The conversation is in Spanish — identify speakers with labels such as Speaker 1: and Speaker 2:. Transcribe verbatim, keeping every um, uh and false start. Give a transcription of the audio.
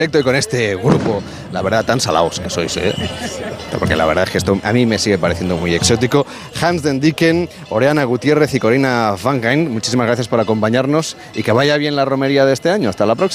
Speaker 1: Y con este grupo, la verdad, tan salaos que sois, ¿eh? Porque la verdad es que esto a mí me sigue pareciendo muy exótico. Hans Den Dicken, Oriana Gutiérrez y Corina Van Gain, muchísimas gracias por acompañarnos y que vaya bien la romería de este año. Hasta la próxima.